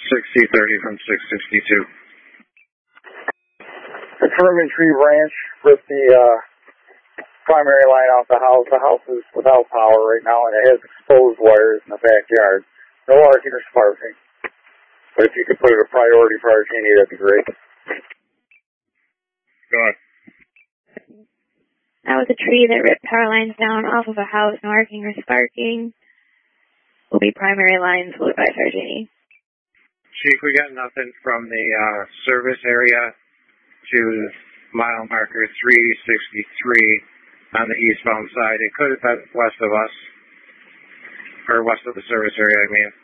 6030 from 662. The Herman Tree Ranch with the primary line out the house. The house is without power right now, and it has exposed wires in the backyard. No arcing or sparking. But if you could put it a priority for RG&E, that'd be great. Go ahead. That was a tree that ripped power lines down off of a house, no arcing or sparking. Will be primary lines, will advise RG&E. Chief, we got nothing from the service area to mile marker 363 on the eastbound side. It could have been west of us, or west of the service area, I mean.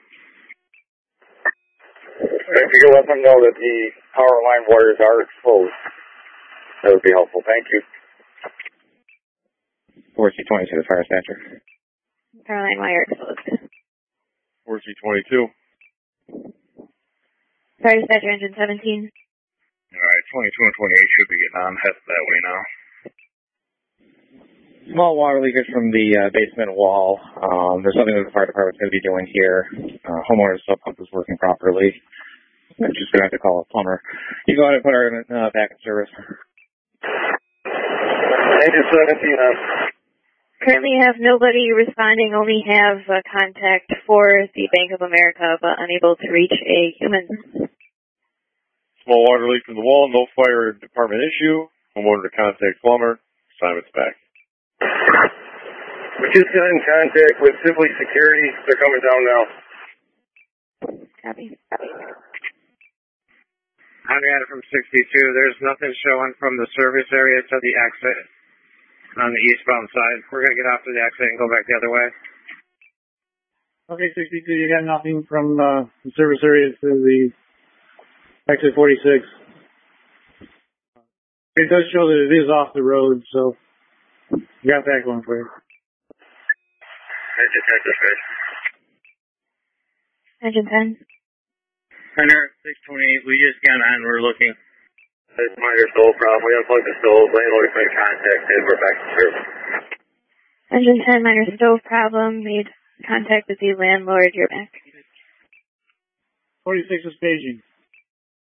If you could let them know that the power line wires are exposed, that would be helpful. Thank you. 4C20 to the fire dispatcher. Power line wire exposed. 4C22. Fire dispatcher, engine 17. Alright, 22 and 28 should be getting on. Head that way now. Small water leakage from the basement wall. There's something that the fire department's going to be doing here. Homeowner's sub pump is working properly. I'm just going to have to call a plumber. You go ahead and put her in, back in service. Engine 17. Currently have nobody responding, only have contact for the Bank of America, but unable to reach a human. Small water leak from the wall, no fire department issue. Homeowner to contact plumber. Assignment's back. We just got in contact with Sibley Security. They're coming down now. Copy. Henrietta from 62, there's nothing showing from the service area to the exit on the eastbound side. We're going to get off to the exit and go back the other way. Okay, 62, you got nothing from the service area to the exit 46. It does show that it is off the road, so you got that going for you. Engine 10. Hunter 628, we just got on. We're looking. It's minor stove problem. We unplugged the stove. Landlord's been contacted. We're back to service. Engine 10, minor stove problem. Made contact with the landlord. You're back. 46 is paging.